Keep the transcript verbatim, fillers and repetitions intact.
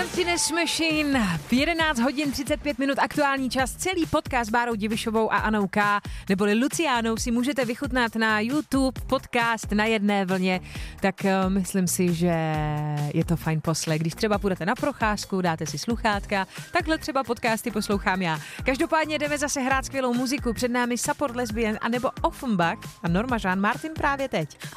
Emptiness Machine, v jedenáct hodin třicet pět minut aktuální čas. Celý podcast s Bárou Divišovou a Anou K. neboli Luciánou si můžete vychutnat na YouTube, podcast Na jedné vlně, tak uh, myslím si, že je to fajn poslech. Když třeba půjdete na procházku, dáte si sluchátka, takhle třeba podcasty poslouchám já. Každopádně jdeme zase hrát skvělou muziku. Před námi Support Lesbian anebo Offenbach a Norma Jean Martin právě teď.